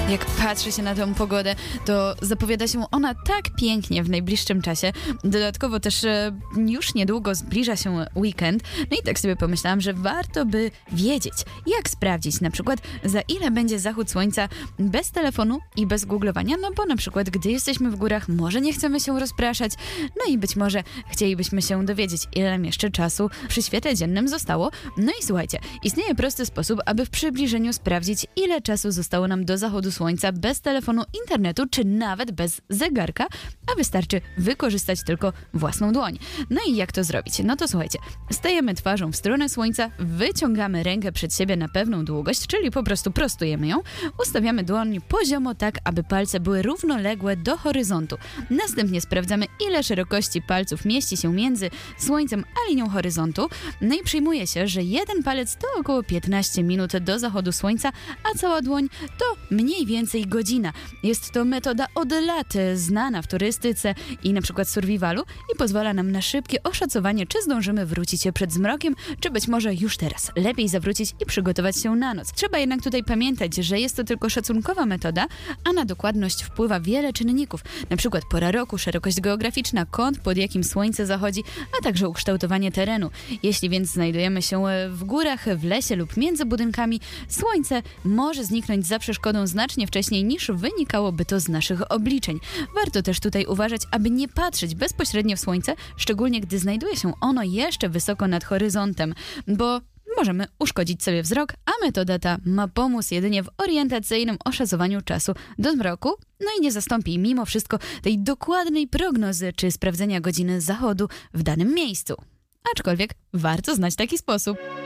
Jak patrzę się na tą pogodę, to zapowiada się ona tak pięknie w najbliższym czasie. Dodatkowo też już niedługo zbliża się weekend. No i tak sobie pomyślałam, że warto by wiedzieć, jak sprawdzić na przykład, za ile będzie zachód słońca bez telefonu i bez googlowania. No bo na przykład, gdy jesteśmy w górach, może nie chcemy się rozpraszać. No i być może chcielibyśmy się dowiedzieć, ile nam jeszcze czasu przy świetle dziennym zostało. No i słuchajcie, istnieje prosty sposób, aby w przybliżeniu sprawdzić, ile czasu zostało nam do zachodu słońca bez telefonu, internetu, czy nawet bez zegarka, a wystarczy wykorzystać tylko własną dłoń. No i jak to zrobić? No to słuchajcie, stajemy twarzą w stronę słońca, wyciągamy rękę przed siebie na pewną długość, czyli po prostu prostujemy ją, ustawiamy dłoń poziomo tak, aby palce były równoległe do horyzontu. Następnie sprawdzamy, ile szerokości palców mieści się między słońcem a linią horyzontu. No i przyjmuje się, że jeden palec to około 15 minut do zachodu słońca, a cała dłoń to mniej więcej godzina. Jest to metoda od lat znana w turystyce i na przykład survivalu i pozwala nam na szybkie oszacowanie, czy zdążymy wrócić się przed zmrokiem, czy być może już teraz lepiej zawrócić i przygotować się na noc. Trzeba jednak tutaj pamiętać, że jest to tylko szacunkowa metoda, a na dokładność wpływa wiele czynników, na przykład pora roku, szerokość geograficzna, kąt, pod jakim słońce zachodzi, a także ukształtowanie terenu. Jeśli więc znajdujemy się w górach, w lesie lub między budynkami, słońce może zniknąć za przeszkodą znacznie wcześniej, niż wynikałoby to z naszych obliczeń. Warto też tutaj uważać, aby nie patrzeć bezpośrednio w słońce, szczególnie gdy znajduje się ono jeszcze wysoko nad horyzontem, bo możemy uszkodzić sobie wzrok, a metoda ta ma pomóc jedynie w orientacyjnym oszacowaniu czasu do zmroku, no i nie zastąpi mimo wszystko tej dokładnej prognozy czy sprawdzenia godziny zachodu w danym miejscu. Aczkolwiek warto znać taki sposób.